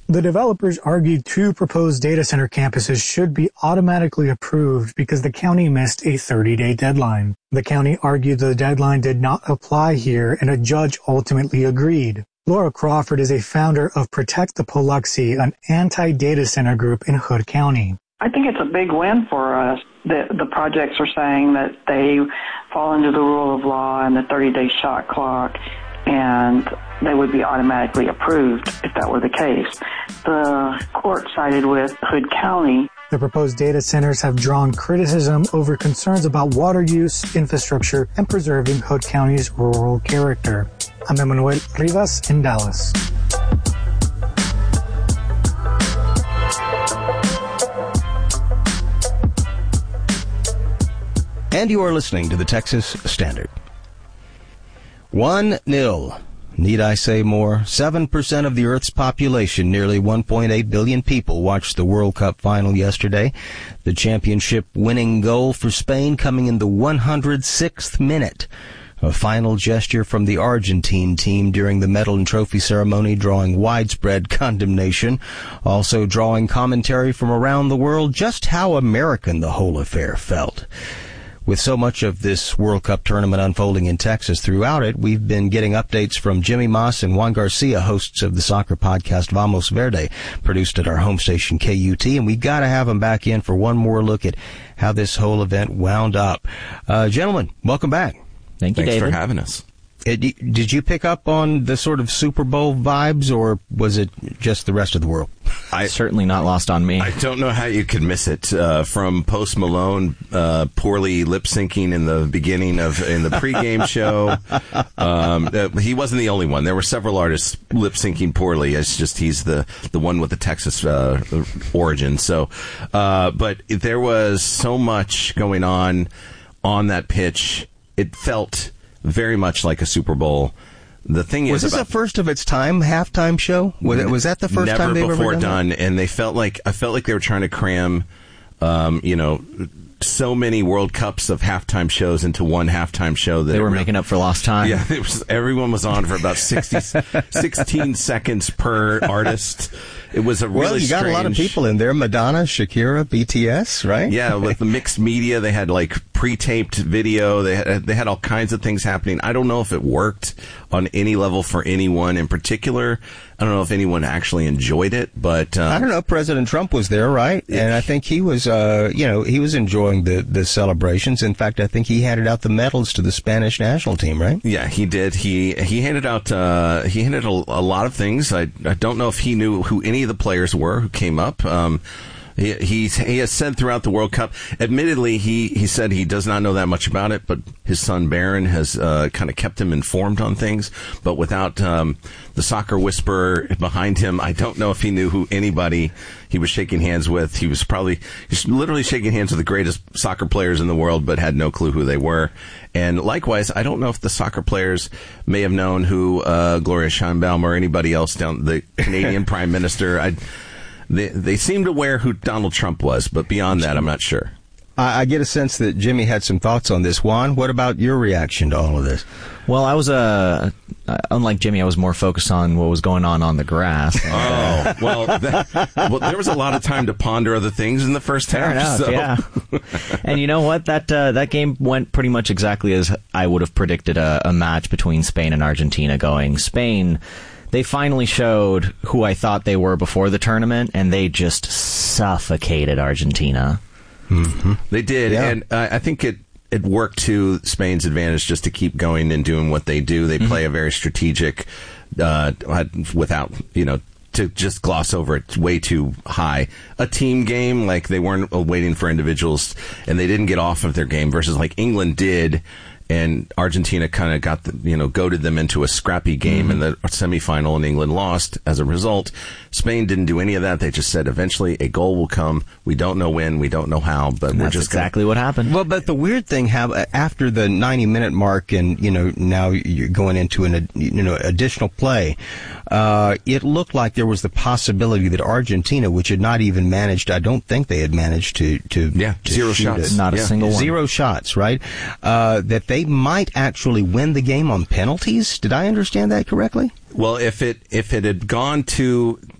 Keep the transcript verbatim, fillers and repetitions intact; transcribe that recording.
The developers argued two proposed data center campuses should be automatically approved because the county missed a thirty-day deadline. The county argued the deadline did not apply here, and a judge ultimately agreed. Laura Crawford is a founder of Protect the Paluxy, an anti-data center group in Hood County. I think it's a big win for us. The, the projects are saying that they fall under the rule of law and the thirty-day shot clock, and they would be automatically approved if that were the case. The court sided with Hood County. The proposed data centers have drawn criticism over concerns about water use, infrastructure, and preserving Hood County's rural character. I'm Emmanuel Rivas in Dallas. And you are listening to the Texas Standard. One nil. Need I say more? Seven percent of the Earth's population, nearly one point eight billion people, watched the World Cup final yesterday. The championship-winning goal for Spain coming in the one hundred sixth minute. A final gesture from the Argentine team during the medal and trophy ceremony, drawing widespread condemnation, also drawing commentary from around the world just how American the whole affair felt. With so much of this World Cup tournament unfolding in Texas throughout it, we've been getting updates from Jimmy Moss and Juan Garcia, hosts of the soccer podcast Vamos Verde, produced at our home station K U T, and we've got to have them back in for one more look at how this whole event wound up. Uh, gentlemen, welcome back. Thank you, Thanks David. for having us. It, did you pick up on the sort of Super Bowl vibes, or was it just the rest of the world? I, Certainly not lost on me. I don't know how you could miss it. Uh, from Post Malone uh, poorly lip syncing in the beginning of in the pregame show. Um, uh, he wasn't the only one. There were several artists lip syncing poorly. It's just he's the the one with the Texas uh, origin. So, uh, but there was so much going on on that pitch. It felt very much like a Super Bowl. The thing is, was this about, a first of its time halftime show? Was, was that the first never time they've before ever done? done? And they felt like I felt like they were trying to cram, um, you know, so many World Cups of halftime shows into one halftime show that they were really, making up for lost time. Yeah, it was. Everyone was on for about sixty, sixteen seconds per artist. It was a really well, you got strange, a lot of people in there: Madonna, Shakira, B T S, right? Yeah, with the mixed media, they had like pre-taped video. They had they had all kinds of things happening. I don't know if it worked on any level for anyone in particular. I don't know if anyone actually enjoyed it, but um, I don't know. President Trump was there, right? And I think he was, uh, you know, he was enjoying the the celebrations. In fact, I think he handed out the medals to the Spanish national team, right? Yeah, he did. He he handed out uh, he handed a, a lot of things. I I don't know if he knew who any of the players were who came up. Um, He, he's, he has said throughout the World Cup, admittedly, he, he said he does not know that much about it, but his son Barron has uh, kind of kept him informed on things. But without um, the soccer whisperer behind him, I don't know if he knew who anybody he was shaking hands with. He was probably he was literally shaking hands with the greatest soccer players in the world, but had no clue who they were. And likewise, I don't know if the soccer players may have known who uh, Gloria Sheinbaum or anybody else down the Canadian Prime Minister. I They they seemed aware who Donald Trump was, but beyond that, I'm not sure. I, I get a sense that Jimmy had some thoughts on this. Juan, what about your reaction to all of this? Well, I was, uh, unlike Jimmy, I was more focused on what was going on on the grass. And, uh, oh, well, that, well, there was a lot of time to ponder other things in the first half. Fair enough, so. yeah. And you know what? That uh, that game went pretty much exactly as I would have predicted a, a match between Spain and Argentina going. Spain... They finally showed who I thought they were before the tournament, and they just suffocated Argentina. Mm-hmm. They did, yeah. and uh, I think it, it worked to Spain's advantage just to keep going and doing what they do. They mm-hmm. play a very strategic, uh, without, you know, to just gloss over it way too high. A team game, like they weren't waiting for individuals, and they didn't get off of their game, versus like England did. And Argentina kind of got, the, you know, goaded them into a scrappy game mm-hmm. in the semifinal, and England lost as a result. Spain didn't do any of that. They just said eventually a goal will come. We don't know when, we don't know how, but and we're that's just exactly gonna... what happened. Well, but the weird thing, how after the ninety minute mark, and you know now you're going into an you know additional play, uh, it looked like there was the possibility that Argentina, which had not even managed, I don't think they had managed to to yeah to zero shoot shots, it. not yeah. a single one, zero shots, right? Uh, that they might actually win the game on penalties. Did I understand that correctly? Well, if it if it had gone to